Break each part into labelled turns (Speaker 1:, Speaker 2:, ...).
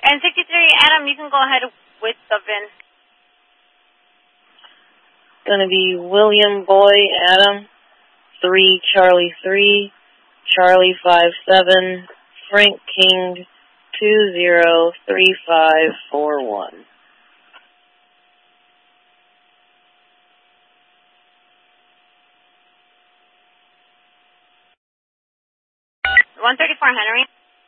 Speaker 1: And 63, Adam, you can go ahead with the VIN.
Speaker 2: Going to be William Boy Adam 3 Charlie 3 Charlie 57 Frank King 203541.
Speaker 1: Henry.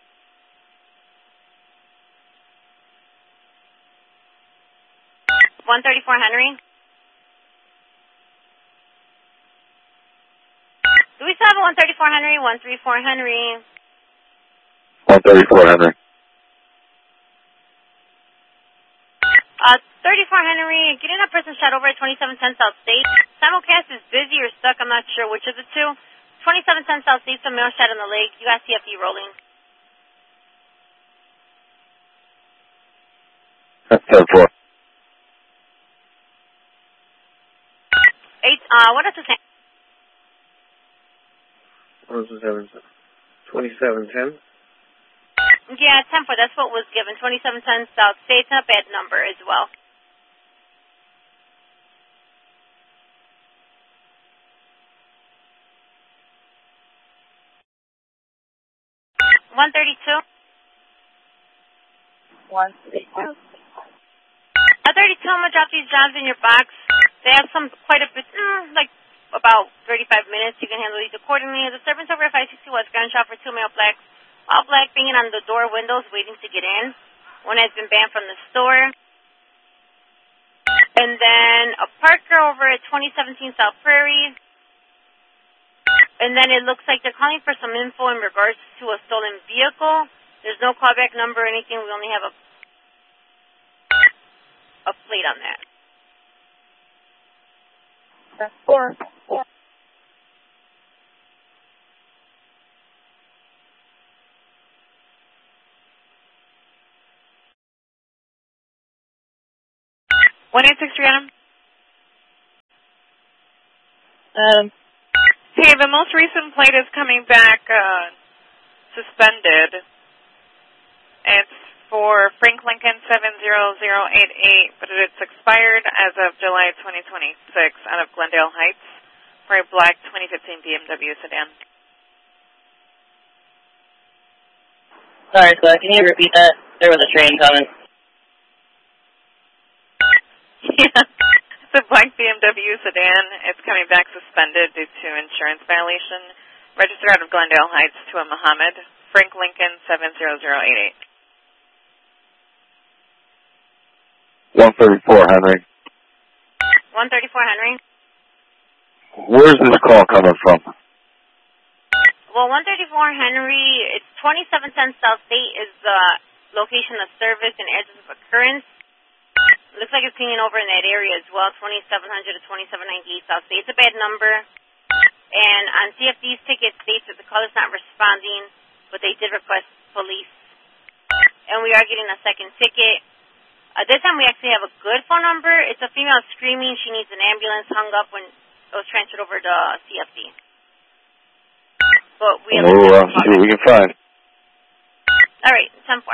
Speaker 1: 134 Henry. Do we still have a 134 Henry? 134 Henry.
Speaker 3: 134 Henry.
Speaker 1: 34 Henry, getting a person shot over at 2710 South State. Simulcast is busy or stuck, I'm not sure which of the two. 2710 South State, some male shot in the leg. You got CFD rolling.
Speaker 3: That's 10-4.
Speaker 1: What is the same?
Speaker 4: What was the 2710?
Speaker 1: Yeah, 10-4, that's what was given. 2710 South State, it's not a bad number as well. $132.
Speaker 2: 132.
Speaker 1: 32, I'm going to drop these jobs in your box. They have quite a bit, like about 35 minutes. You can handle these accordingly. A disturbance over at 560 West gunshot for 2 male blacks. All black banging on the door windows waiting to get in. One has been banned from the store. And then a Parker over at 2017 South Prairie. And then it looks like they're calling for some info in regards to a stolen vehicle. There's no callback number or anything. We only have a plate on that.
Speaker 2: That's 4.
Speaker 5: Adam. Hey, the most recent plate is coming back suspended. It's for Frank Lincoln 70088, but it's expired as of July 2026 out of Glendale Heights for a black 2015 BMW sedan.
Speaker 2: Sorry, Scott, can you repeat that? There was a train coming.
Speaker 5: Yeah, it's a black BMW sedan. It's coming back suspended due to insurance violation. Registered out of Glendale Heights to a Muhammad. Frank Lincoln 70088.
Speaker 3: 134 Henry.
Speaker 1: 134 Henry.
Speaker 3: Where's this call coming from?
Speaker 1: Well, 134 Henry, it's 2710 South State is the location of service and address of occurrence. Looks like it's pinging over in that area as well, 2700 to 2798 South State. It's a bad number. And on CFD's ticket, it states that the caller's not responding, but they did request police. And we are getting a second ticket. This time we actually have a good phone number. It's a female screaming. She needs an ambulance, hung up when it was transferred over to CFD. But we have
Speaker 3: see what we can find.
Speaker 1: All right, 10-4.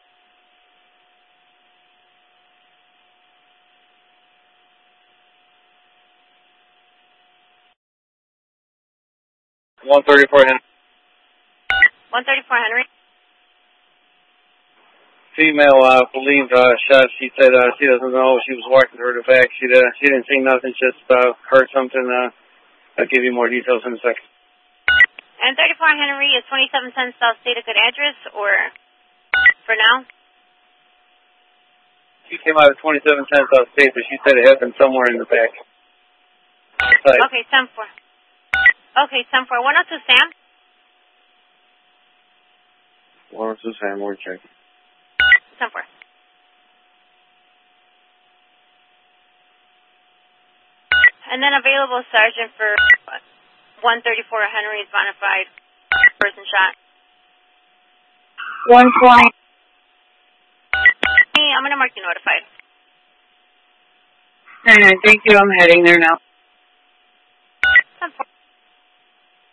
Speaker 4: Henry.
Speaker 1: 134 Henry.
Speaker 4: Female, believed shot. She said she doesn't know. She was walking to her back. She didn't see nothing. Just heard something. I'll give you more details in a second.
Speaker 1: And 34 Henry is 2710 South State a good address, or for now?
Speaker 4: She came out of 2710 South State, but she said it happened somewhere in the back.
Speaker 1: Okay, 10-4. Okay, 10-4. 102 Sam.
Speaker 4: 102 Sam, we're checking.
Speaker 1: 10-4. And then available sergeant for 134 Henry is bona fide. Person shot.
Speaker 2: 120.
Speaker 1: I'm going to mark you notified.
Speaker 2: Alright, thank you. I'm heading there now.
Speaker 1: 10-4.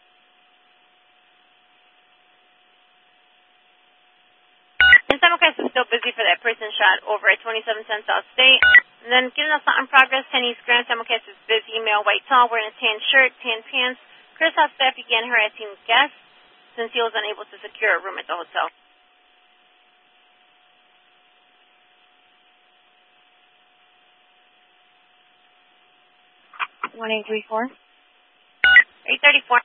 Speaker 1: And simulcast is Still busy for that person shot over at 2710 South State. And then giving us in progress, 10 East Grand, simulcast is busy, male, white, tall, wearing a tan shirt, tan pants. Chris House staff began harassing guests since he was unable to secure a room at the hotel.
Speaker 6: 1834.
Speaker 1: 834.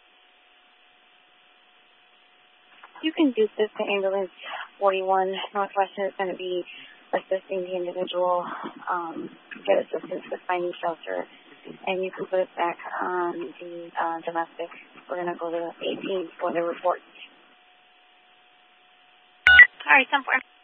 Speaker 6: You can do this to ambulance 41 Northwestern. Is going to be assisting the individual get assistance with finding shelter, and you can put it back on the domestic. We're going to go to 18 for the report.
Speaker 1: All right, 10-4.